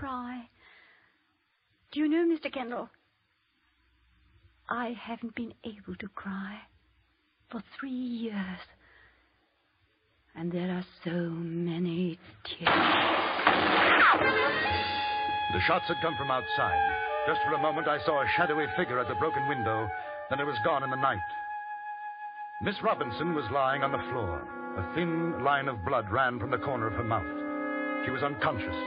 cry. Do you know, Mr. Kendall, I haven't been able to cry for 3 years. And there are so many tears. The shots had come from outside. Just for a moment, I saw a shadowy figure at the broken window. Then it was gone in the night. Miss Robinson was lying on the floor. A thin line of blood ran from the corner of her mouth. She was unconscious.